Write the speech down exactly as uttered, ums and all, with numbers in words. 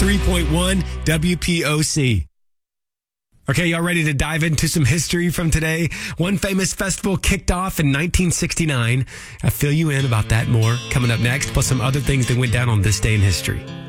three point one W P O C. Okay, y'all ready to dive into some history from today? One famous festival kicked off in nineteen sixty-nine. I'll fill you in about that more coming up next, plus some other things that went down on this day in history.